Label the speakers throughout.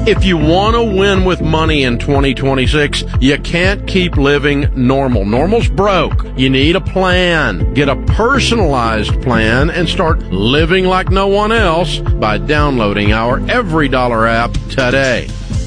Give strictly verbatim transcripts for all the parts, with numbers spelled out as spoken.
Speaker 1: If you want to win with money in twenty twenty-six, you can't keep living normal. Normal's broke. You need a plan. Get a personalized plan and start living like no one else by downloading our Every Dollar app today.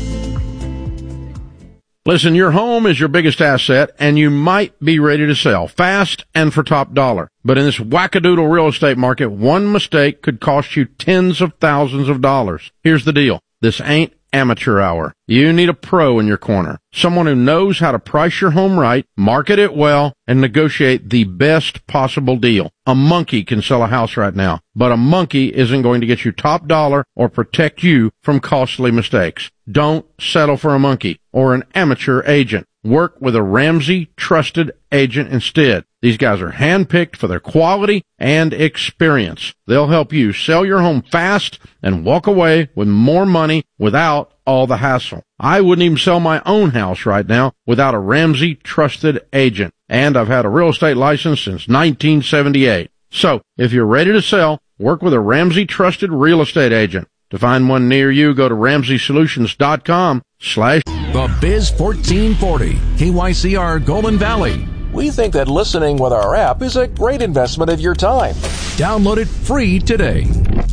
Speaker 1: Listen, your home is your biggest asset, and you might be ready to sell fast and for top dollar. But in this wackadoodle real estate market, one mistake could cost you tens of thousands of dollars. Here's the deal. This ain't amateur hour. You need a pro in your corner. Someone who knows how to price your home right, market it well, and negotiate the best possible deal. A monkey can sell a house right now, but a monkey isn't going to get you top dollar or protect you from costly mistakes. Don't settle for a monkey or an amateur agent. Work with a Ramsey trusted agent instead. These guys are handpicked for their quality and experience. They'll help you sell your home fast and walk away with more money without all the hassle. I wouldn't even sell my own house right now without a Ramsey trusted agent. And I've had a real estate license since nineteen seventy-eight. So, if you're ready to sell, work with a Ramsey trusted real estate agent. To find one near you, go to ramsey solutions dot com slash
Speaker 2: The Biz fourteen forty, K Y C R Golden Valley.
Speaker 3: We think that listening with our app is a great investment of your time.
Speaker 2: Download it free today.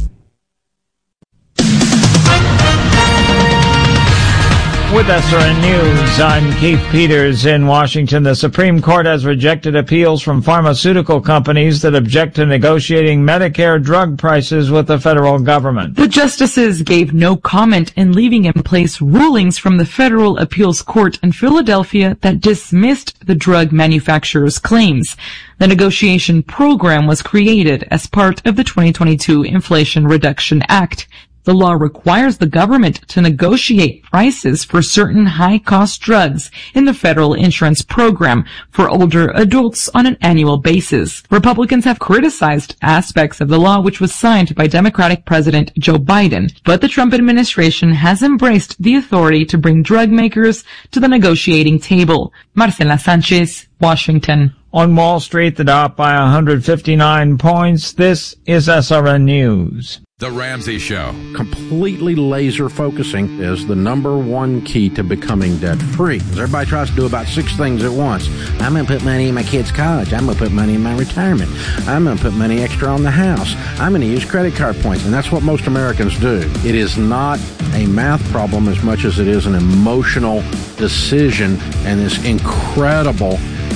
Speaker 4: With S R N News, I'm Keith Peters in Washington. The Supreme Court has rejected appeals from pharmaceutical companies that object to negotiating Medicare drug prices with the federal government.
Speaker 5: The justices gave no comment in leaving in place rulings from the Federal Appeals Court in Philadelphia that dismissed the drug manufacturer's claims. The negotiation program was created as part of the twenty twenty-two Inflation Reduction Act. The law requires the government to negotiate prices for certain high-cost drugs in the federal insurance program for older adults on an annual basis. Republicans have criticized aspects of the law, which was signed by Democratic President Joe Biden, but the Trump administration has embraced the authority to bring drug makers to the negotiating table. Marcela Sanchez, Washington.
Speaker 4: On Wall Street, the Dow up by one hundred fifty-nine points. This is S R N News.
Speaker 2: The Ramsey Show.
Speaker 1: Completely laser focusing is the number one key to becoming debt-free. Everybody tries to do about six things at once. I'm going to put money in my kids' college. I'm going to put money in my retirement. I'm going to put money extra on the house. I'm going to use credit card points. And that's what most Americans do. It is not a math problem as much as it is an emotional decision and this incredible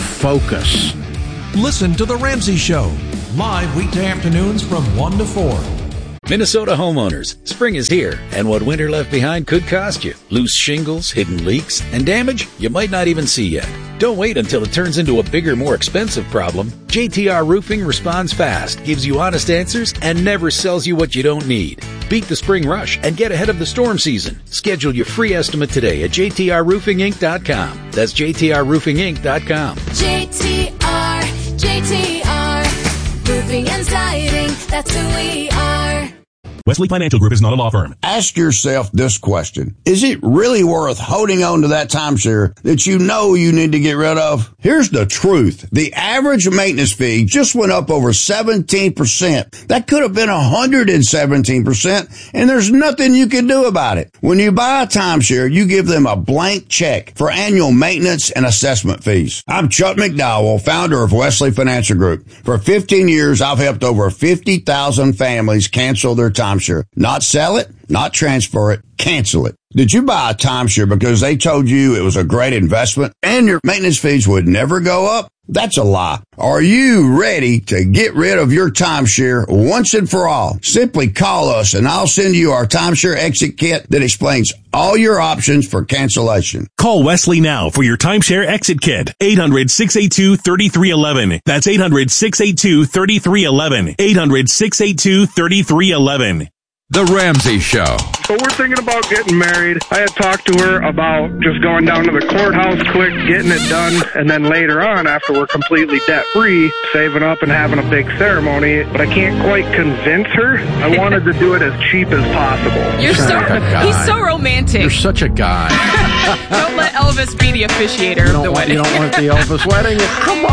Speaker 1: focus.
Speaker 2: Listen to The Ramsey Show, live weekday afternoons from one to four.
Speaker 6: Minnesota homeowners, spring is here, and what winter left behind could cost you. Loose shingles, hidden leaks, and damage you might not even see yet. Don't wait until it turns into a bigger, more expensive problem. J T R Roofing responds fast, gives you honest answers, and never sells you what you don't need. Beat the spring rush and get ahead of the storm season. Schedule your free estimate today at j t r roofing inc dot com. That's j t r roofing inc dot com.
Speaker 7: J T R, J T R, Roofing and Siding, that's who we are.
Speaker 8: Wesley Financial Group is not a law firm.
Speaker 9: Ask yourself this question. Is it really worth holding on to that timeshare that you know you need to get rid of? Here's the truth. The average maintenance fee just went up over seventeen percent. That could have been one hundred seventeen percent, and there's nothing you can do about it. When you buy a timeshare, you give them a blank check for annual maintenance and assessment fees. I'm Chuck McDowell, founder of Wesley Financial Group. For fifteen years, I've helped over fifty thousand families cancel their timeshare. Not sell it, not transfer it, cancel it. Did you buy a timeshare because they told you it was a great investment and your maintenance fees would never go up? That's a lie. Are you ready to get rid of your timeshare once and for all? Simply call us and I'll send you our timeshare exit kit that explains all your options for cancellation.
Speaker 8: Call Wesley now for your timeshare exit kit. eight hundred, six eight two, three three one one. That's eight hundred, six eight two, three three one one. eight hundred, six eight two, three three one one.
Speaker 2: The Ramsey Show.
Speaker 10: So we're thinking about getting married. I had talked to her about just going down to the courthouse quick, getting it done, and then later on, after we're completely debt-free, saving up and having a big ceremony. But I can't quite convince her. I wanted to do it as cheap as possible.
Speaker 11: You're so, he's so romantic.
Speaker 1: You're such a guy.
Speaker 11: Don't let Elvis be the officiator of the
Speaker 1: want,
Speaker 11: wedding.
Speaker 1: You don't want the Elvis wedding? Come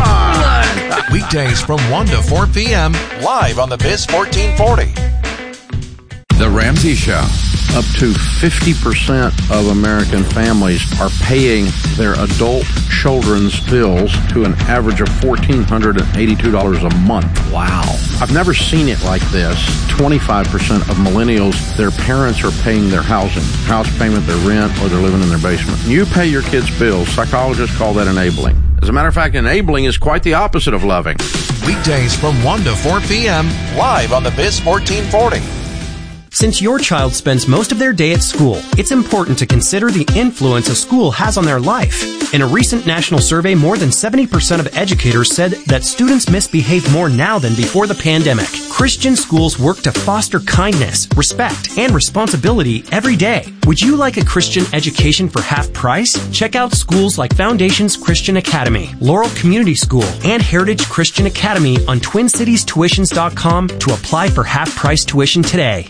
Speaker 1: on.
Speaker 2: Weekdays from one to four p.m. live on the Biz fourteen forty. The Ramsey Show.
Speaker 1: up to fifty percent of American families are paying their adult children's bills to an average of one thousand four hundred eighty-two dollars a month. Wow. I've never seen it like this. twenty-five percent of millennials, their parents are paying their housing, house payment, their rent, or they're living in their basement. You pay your kids' bills. Psychologists call that enabling. As a matter of fact, enabling is quite the opposite of loving.
Speaker 2: Weekdays from one to four p.m.
Speaker 3: Live on the Biz fourteen forty.
Speaker 12: Since your child spends most of their day at school, it's important to consider the influence a school has on their life. In a recent national survey, more than seventy percent of educators said that students misbehave more now than before the pandemic. Christian schools work to foster kindness, respect, and responsibility every day. Would you like a Christian education for half price? Check out schools like Foundations Christian Academy, Laurel Community School, and Heritage Christian Academy on twin cities tuitions dot com to apply for half price tuition today.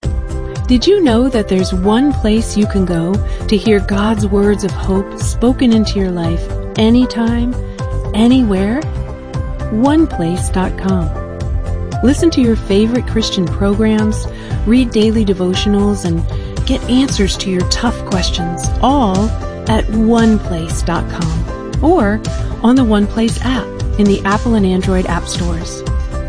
Speaker 13: Did you know that there's one place you can go to hear God's words of hope spoken into your life anytime, anywhere? one place dot com. Listen to your favorite Christian programs, read daily devotionals, and get answers to your tough questions, all at one place dot com or on the OnePlace app in the Apple and Android app stores.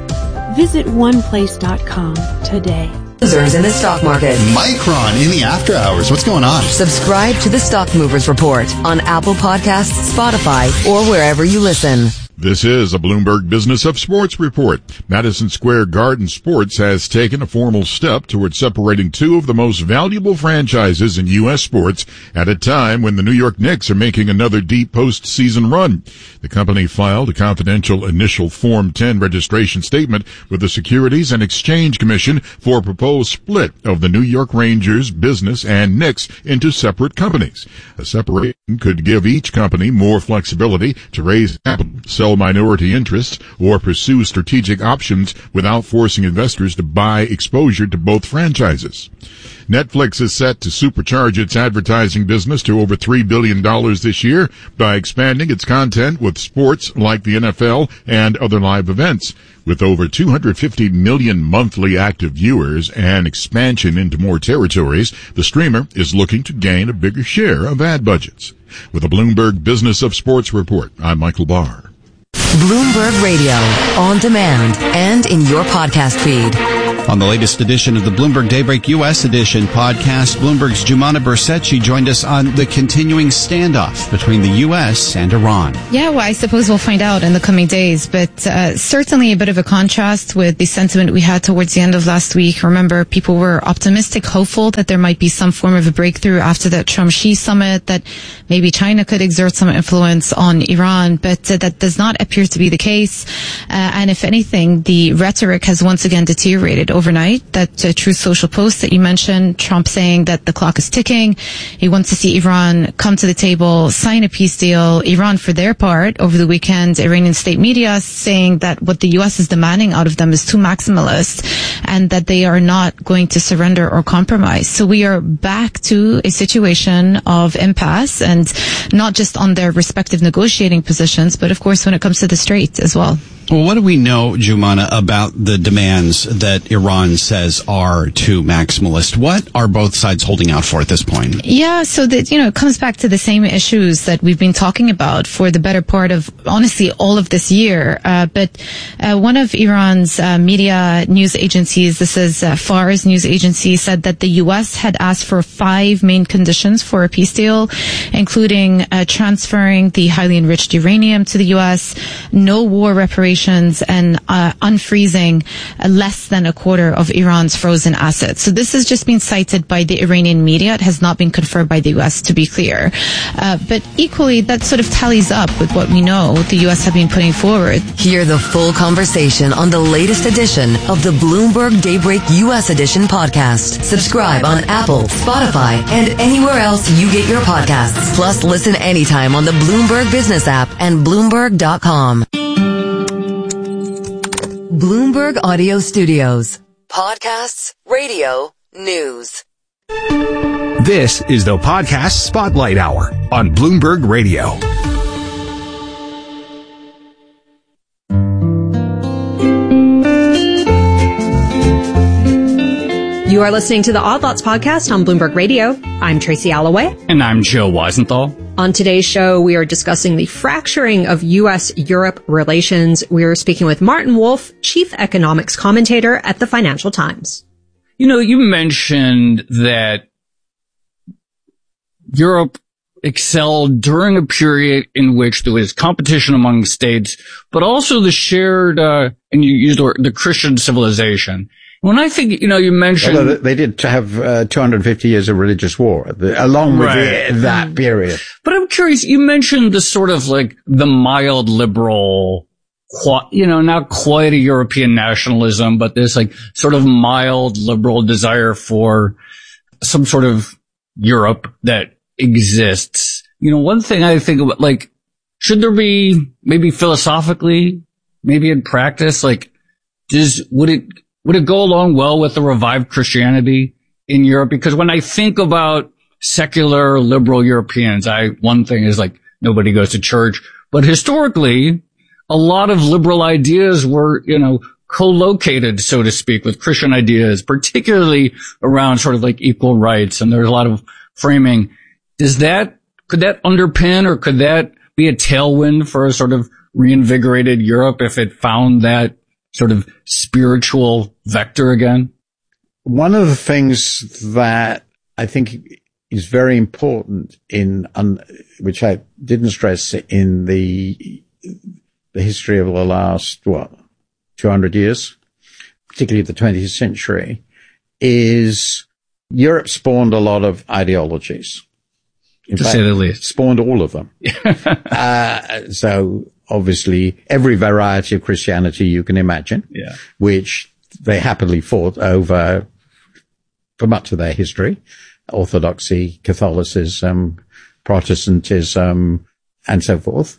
Speaker 13: Visit one place dot com today.
Speaker 14: Losers in the stock market.
Speaker 15: Micron in the after hours. What's going on?
Speaker 14: Subscribe to the Stock Movers Report on Apple Podcasts, Spotify, or wherever you listen.
Speaker 16: This is a Bloomberg Business of Sports report. Madison Square Garden Sports has taken a formal step toward separating two of the most valuable franchises in U S sports at a time when the New York Knicks are making another deep postseason run. The company filed a confidential initial Form ten registration statement with the Securities and Exchange Commission for a proposed split of the New York Rangers business and Knicks into separate companies. A separation could give each company more flexibility to raise capital, sell minority interests, or pursue strategic options without forcing investors to buy exposure to both franchises. Netflix is set to supercharge its advertising business to over three billion dollars this year by expanding its content with sports like the N F L and other live events. With over two hundred fifty million monthly active viewers and expansion into more territories, the streamer is looking to gain a bigger share of ad budgets. With a Bloomberg Business of Sports report, I'm Michael Barr.
Speaker 14: Bloomberg Radio, on demand and in your podcast feed.
Speaker 15: On the latest edition of the Bloomberg Daybreak U S Edition podcast, Bloomberg's Jumana Bersetchi joined us on the continuing standoff between the U S and Iran.
Speaker 17: Yeah, well, I suppose we'll find out in the coming days, but uh, certainly a bit of a contrast with the sentiment we had towards the end of last week. Remember, people were optimistic, hopeful that there might be some form of a breakthrough after that Trump-Xi summit, that maybe China could exert some influence on Iran, but uh, that does not appear to be the case. Uh, and if anything, the rhetoric has once again deteriorated overnight. That uh, Truth Social post that you mentioned, Trump saying that the clock is ticking. He wants to see Iran come to the table, sign a peace deal. Iran, for their part, over the weekend, Iranian state media saying that what the U S is demanding out of them is too maximalist and that they are not going to surrender or compromise. So we are back to a situation of impasse, and not just on their respective negotiating positions, but of course when it comes to the Strait as well.
Speaker 15: Well, what do we know, Jumana, about the demands that Iran says are too maximalist? What are both sides holding out for at this point?
Speaker 17: Yeah, so that, you know, it comes back to the same issues that we've been talking about for the better part of, honestly, all of this year. Uh, but uh, one of Iran's uh, media news agencies, this is uh, Fars news agency, said that the U S had asked for five main conditions for a peace deal, including uh, transferring the highly enriched uranium to the U S, no war reparations, and uh, unfreezing uh, less than a quarter of Iran's frozen assets. So this has just been cited by the Iranian media. It has not been confirmed by the U S, to be clear. Uh, but equally, that sort of tallies up with what we know the U S have been putting forward.
Speaker 14: Hear the full conversation on the latest edition of the Bloomberg Daybreak U S Edition podcast. Subscribe on Apple, Spotify, and anywhere else you get your podcasts. Plus, listen anytime on the Bloomberg Business app and Bloomberg dot com. Bloomberg Audio Studios. Podcasts, radio, news.
Speaker 18: This is the Podcast Spotlight Hour on Bloomberg Radio.
Speaker 14: You
Speaker 19: You are listening to the Odd Lots podcast on Bloomberg Radio. I'm Tracy Alloway.
Speaker 20: And I'm Joe Weisenthal.
Speaker 19: On today's show, we are discussing the fracturing of U S Europe relations. We are speaking with Martin Wolf, chief economics commentator at the Financial Times.
Speaker 20: You know, you mentioned that Europe excelled during a period in which there was competition among states, but also the shared, uh, and you used the word, the Christian civilization. When I think, you know, you mentioned...
Speaker 21: Although they did have uh, two hundred fifty years of religious war, the, along with
Speaker 20: right.
Speaker 21: the, that period.
Speaker 20: But I'm curious, you mentioned the sort of like the mild liberal, you know, not quite a European nationalism, but this like sort of mild liberal desire for some sort of Europe that exists. You know, one thing I think about, like, should there be maybe philosophically, maybe in practice, like, does, would it, would it go along well with the revived Christianity in Europe? Because when I think about secular liberal Europeans, I, one thing is like, nobody goes to church, but historically, a lot of liberal ideas were, you know, co-located, so to speak, with Christian ideas, particularly around sort of like equal rights. And there's a lot of framing. Does that, could that underpin or could that be a tailwind for a sort of reinvigorated Europe if it found that sort of spiritual vector again?
Speaker 21: One of the things that I think is very important in, um, which I didn't stress in the, the history of the last, what, two hundred years, particularly the twentieth century, is Europe spawned a lot of ideologies. In
Speaker 20: to
Speaker 21: fact,
Speaker 20: say the least.
Speaker 21: Spawned all of them. uh, so obviously every variety of Christianity you can imagine,
Speaker 20: yeah.
Speaker 21: which they happily fought over for much of their history. Orthodoxy, Catholicism, Protestantism, and so forth.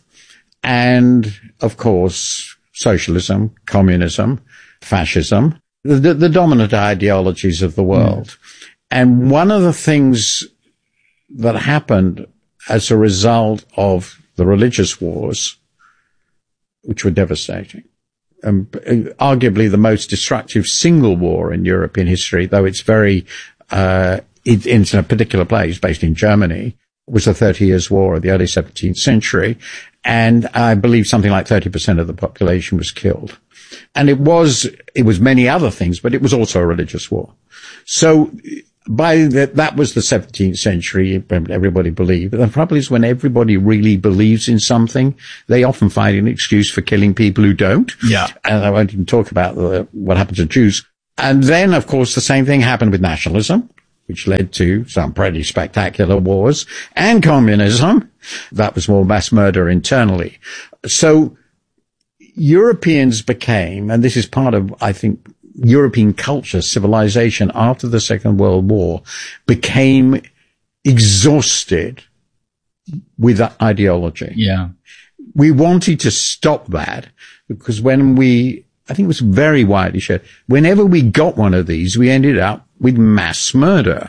Speaker 21: And of course, socialism, communism, fascism, the, the, the dominant ideologies of the world. Mm. And one of the things that happened as a result of the religious wars, which were devastating, um, arguably the most destructive single war in European history, though it's very, uh, it, in a particular place based in Germany, was the Thirty Years' War of the early seventeenth century. And I believe something like thirty percent of the population was killed. And it was, it was many other things, but it was also a religious war. So, by the, that was the seventeenth century, everybody believed. But the problem is when everybody really believes in something, they often find an excuse for killing people who don't.
Speaker 20: Yeah.
Speaker 21: And I won't even talk about the, what happened to Jews. And then, of course, the same thing happened with nationalism, which led to some pretty spectacular wars, and communism. That was more mass murder internally. So Europeans became, and this is part of, I think, European culture, civilization after the Second World War, became exhausted with that ideology.
Speaker 20: Yeah.
Speaker 21: We wanted to stop that because when we, I think it was very widely shared, whenever we got one of these, we ended up with mass murder.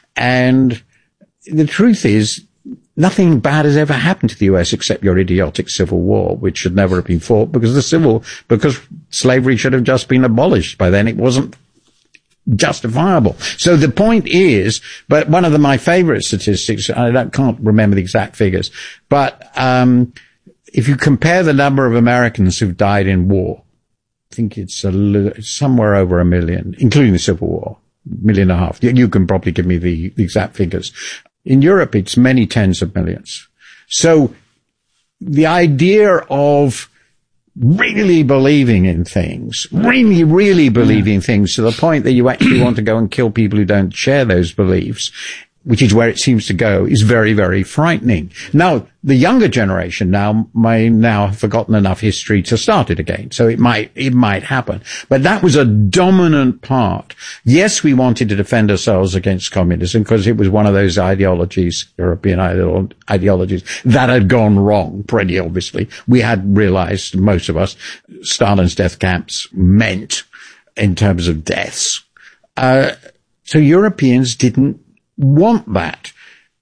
Speaker 21: And the truth is, nothing bad has ever happened to the U S except your idiotic civil war, which should never have been fought because the civil, because slavery should have just been abolished. By then it wasn't justifiable. So the point is, but one of the, my favorite statistics, I don't, can't remember the exact figures, but, um, if you compare the number of Americans who've died in war, I think it's a, somewhere over a million, including the Civil War, million and a half. You, you can probably give me the, the exact figures. In Europe, it's many tens of millions. So the idea of really believing in things, really, really believing things to the point that you actually want to go and kill people who don't share those beliefs, which is where it seems to go, is very, very frightening. Now, the younger generation now may now have forgotten enough history to start it again. So it might, it might happen. But that was a dominant part. Yes, we wanted to defend ourselves against communism because it was one of those ideologies, European ideologies, that had gone wrong, pretty obviously. We had realized, most of us, Stalin's death camps meant in terms of deaths. Uh, so Europeans didn't want that.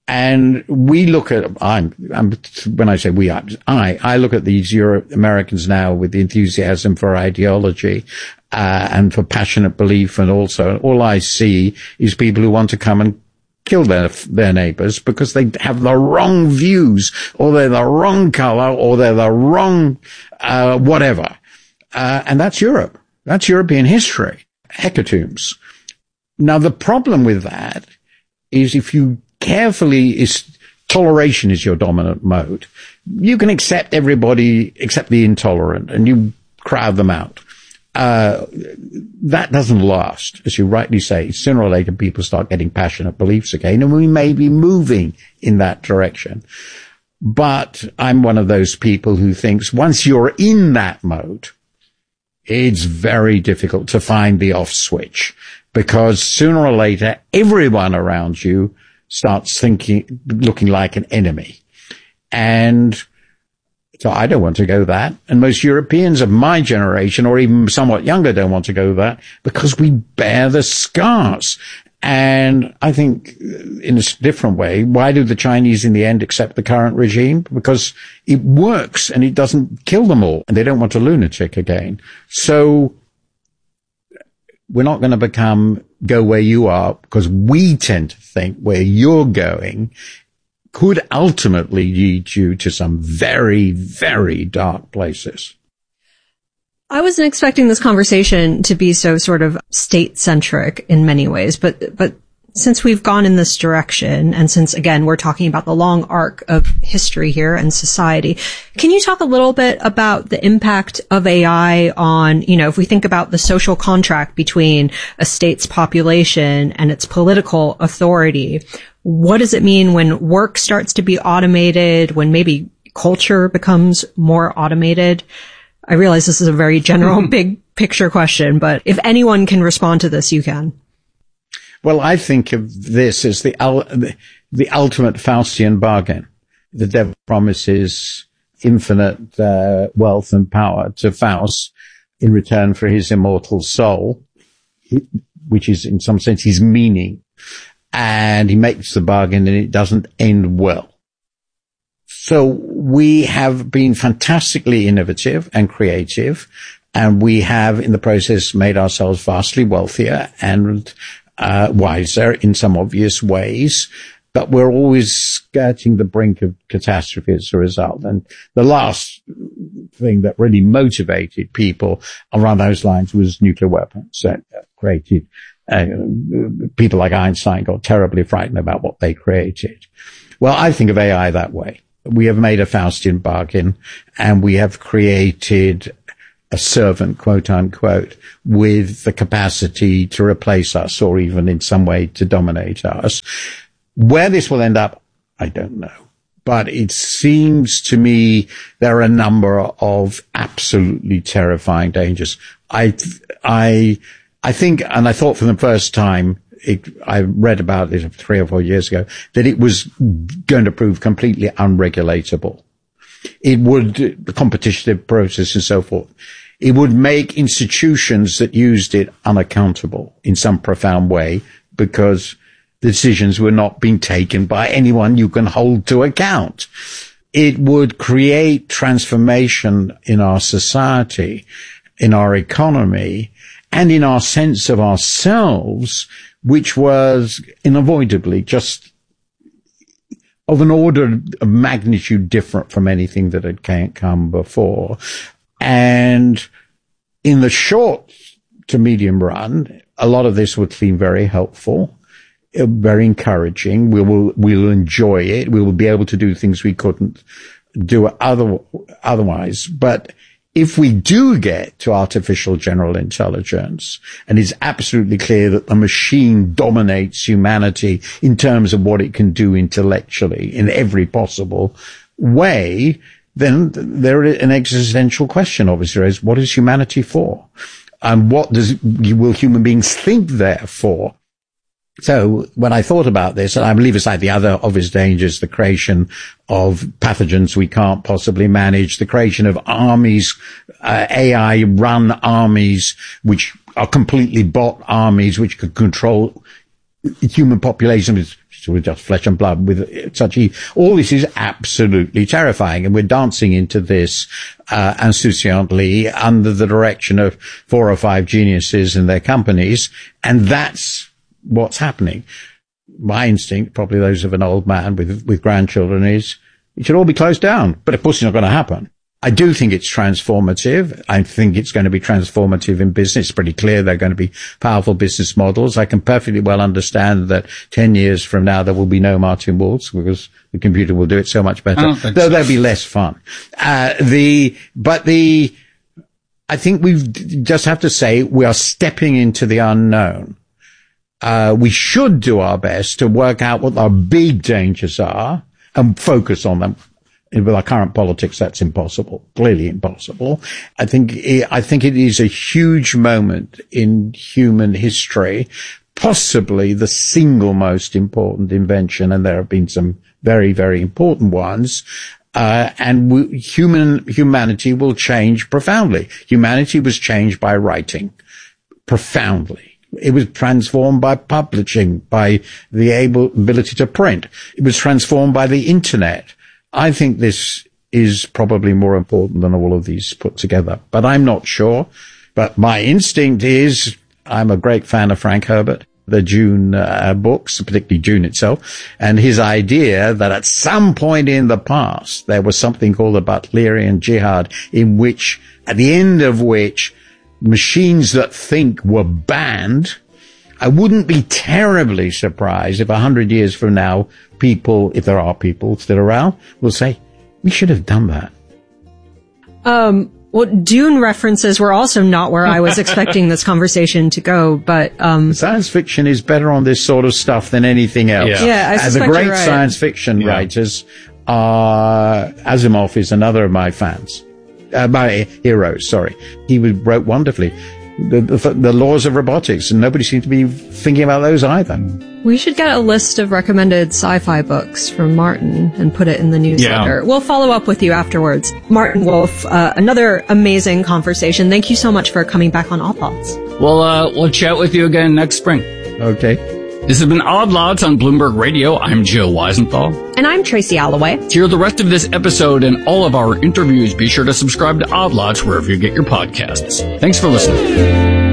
Speaker 21: And we look at, I'm, I'm, when I say we, I, I look at these Euro Americans now with the enthusiasm for ideology, uh, and for passionate belief. And also all I see is people who want to come and kill their, their neighbors because they have the wrong views, or they're the wrong color, or they're the wrong, uh, whatever. Uh, and that's Europe. That's European history. Hecatombs. Now, the problem with that is if you carefully is toleration is your dominant mode. You can accept everybody except the intolerant, and you crowd them out. Uh, that doesn't last. As you rightly say, sooner or later people start getting passionate beliefs again, and we may be moving in that direction. But I'm one of those people who thinks once you're in that mode, it's very difficult to find the off switch, because sooner or later everyone around you starts thinking, looking like an enemy. And so I don't want to go that. And most Europeans of my generation, or even somewhat younger, don't want to go that because we bear the scars. And I think in a different way, why do the Chinese in the end accept the current regime? Because it works and it doesn't kill them all, and they don't want a lunatic again. So we're not going to become go where you are, because we tend to think where you're going could ultimately lead you to some very, very dark places.
Speaker 19: I wasn't expecting this conversation to be so sort of state-centric in many ways, but, but since we've gone in this direction, and since, again, we're talking about the long arc of history here and society, can you talk a little bit about the impact of A I on, you know, if we think about the social contract between a state's population and its political authority, what does it mean when work starts to be automated, when maybe culture becomes more automated? I realize this is a very general, big picture question, but if anyone can respond to this, you can.
Speaker 21: Well, I think of this as the, the, the ultimate Faustian bargain. The devil promises infinite uh, wealth and power to Faust in return for his immortal soul, which is in some sense his meaning. And he makes the bargain and it doesn't end well. So we have been fantastically innovative and creative, and we have in the process made ourselves vastly wealthier and uh, wiser in some obvious ways, but we're always skirting the brink of catastrophe as a result. And the last thing that really motivated people around those lines was nuclear weapons that created, uh, people like Einstein got terribly frightened about what they created. Well, I think of A I that way. We have made a Faustian bargain, and we have created a servant, quote unquote, with the capacity to replace us, or even in some way to dominate us. Where this will end up, I don't know. But it seems to me there are a number of absolutely terrifying dangers. I, I, I think, and I thought for the first time, It, I read about it three or four years ago, that it was going to prove completely unregulatable. It would, the competitive process and so forth, it would make institutions that used it unaccountable in some profound way, because the decisions were not being taken by anyone you can hold to account. It would create transformation in our society, in our economy, and in our sense of ourselves, which was unavoidably just of an order of magnitude different from anything that had come before. And in the short to medium run, a lot of this would seem very helpful, very encouraging. We will, we'll enjoy it. We will be able to do things we couldn't do other, otherwise. But if we do get to artificial general intelligence, and it's absolutely clear that the machine dominates humanity in terms of what it can do intellectually in every possible way, then there is an existential question, obviously, is what is humanity for? And what does, will human beings think they're for? So when I thought about this, and I leave aside the other obvious dangers, the creation of pathogens we can't possibly manage, the creation of armies, uh, A I-run armies, which are completely bot armies, which could control human population with So we're just flesh and blood with such e- all this is absolutely terrifying, and we're dancing into this uh insouciantly under the direction of four or five geniuses and their companies, and that's what's happening. My instinct, probably those of an old man with with grandchildren, is it should all be closed down, but of course it's not going to happen. I do think it's transformative. I think it's going to be transformative in business. It's pretty clear there are going to be powerful business models. I can perfectly well understand that ten years from now there will be no Martin Waltz because the computer will do it so much better. Though so. There'll be less fun. Uh, the, but the, I think we just have to say we are stepping into the unknown. Uh, we should do our best to work out what our big dangers are and focus on them. With our current politics, that's impossible, clearly impossible. I think, I think it is a huge moment in human history, possibly the single most important invention, and there have been some very, very important ones. Uh, and we, human, humanity will change profoundly. Humanity was changed by writing profoundly. It was transformed by publishing, by the able, ability to print. It was transformed by the internet. I think this is probably more important than all of these put together, but I'm not sure. But my instinct is, I'm a great fan of Frank Herbert, the Dune uh, books, particularly Dune itself, and his idea that at some point in the past, there was something called the Butlerian Jihad, in which, at the end of which, machines that think were banned. I wouldn't be terribly surprised if a hundred years from now, people, if there are people still around, will say, we should have done that.
Speaker 19: Um, well, Dune references were also not where I was expecting this conversation to go, but, um.
Speaker 21: Science fiction is better on this sort of stuff than anything else.
Speaker 19: Yeah, yeah I suspect
Speaker 21: the great
Speaker 19: you're right.
Speaker 21: science fiction yeah. writers are, Asimov is another of my fans. Uh, my heroes, sorry. He wrote wonderfully. The, the, the laws of robotics, and nobody seems to be thinking about those either.
Speaker 19: We should get a list of recommended sci-fi books from Martin and put it in the newsletter. Yeah. We'll follow up with you afterwards. Martin Wolf, uh, another amazing conversation. Thank you so much for coming back on Odd Lots.
Speaker 20: Well, uh, we'll chat with you again next spring.
Speaker 21: Okay.
Speaker 20: This has been Odd Lots on Bloomberg Radio. I'm Joe Weisenthal.
Speaker 19: And I'm Tracy Alloway.
Speaker 20: To hear the rest of this episode and all of our interviews, be sure to subscribe to Odd Lots wherever you get your podcasts. Thanks for listening.